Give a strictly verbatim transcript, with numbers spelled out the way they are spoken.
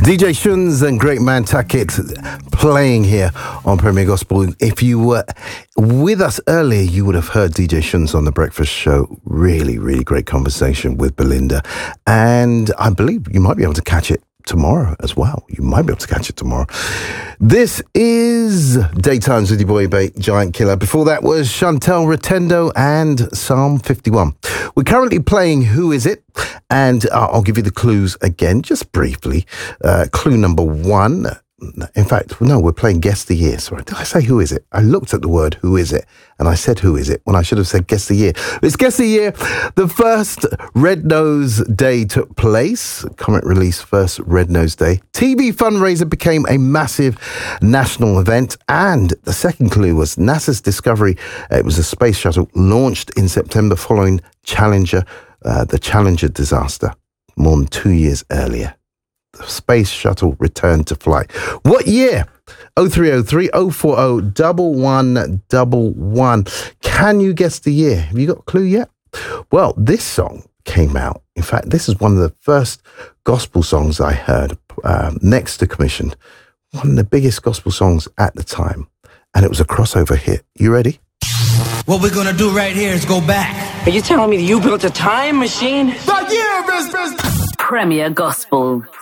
D J Shuns and Great Man Tackett playing here on Premier Gospel. If you were with us earlier, you would have heard D J Shuns on The Breakfast Show. Really, really great conversation with Belinda. And I believe you might be able to catch it tomorrow as well. You might be able to catch it tomorrow. This is Daytime Ziddy Boy Bait Giant Killer. Before that was Chantel Rotendo and Psalm fifty-one. We're currently playing Who Is It? And uh, I'll give you the clues again, just briefly. Uh, clue number one. In fact, no, we're playing Guess the Year. Sorry, did I say Who Is It? I looked at the word Who Is It? And I said Who Is It? When I should have said Guess the Year. It's Guess the Year. The first Red Nose Day took place. Comet release first Red Nose Day. T V fundraiser became a massive national event. And the second clue was NASA's discovery. It was a space shuttle launched in September following Challenger, uh, the Challenger disaster more than two years earlier. The space shuttle returned to flight. What year? oh three oh three, oh four oh, one one one one. Can you guess the year? Have you got a clue yet? Well, this song came out. In fact, this is one of the first gospel songs I heard um, next to Commissioned. One of the biggest gospel songs at the time. And it was a crossover hit. You ready? What we're gonna do right here is go back. Are you telling me that you built a time machine? The year is... Premier Gospel.